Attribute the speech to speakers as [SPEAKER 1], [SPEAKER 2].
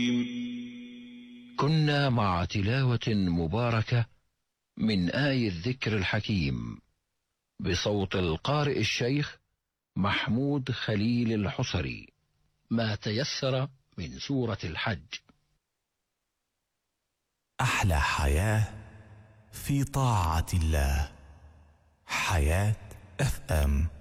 [SPEAKER 1] كنا مع تلاوة مباركة من آي الذكر الحكيم بصوت القارئ الشيخ محمود خليل الحصري، ما تيسر من سورة الحج.
[SPEAKER 2] أحلى حياة في طاعة الله. حياة FM.